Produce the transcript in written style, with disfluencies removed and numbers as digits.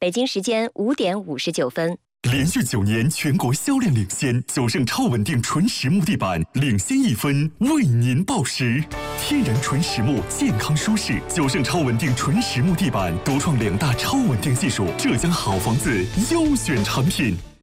北京时间5点59分。 连续9年全国销量领先，九盛超稳定纯实木地板领先1分，为您报时。天然纯实木，健康舒适，九盛超稳定纯实木地板独创2大超稳定技术，浙江好房子优选产品。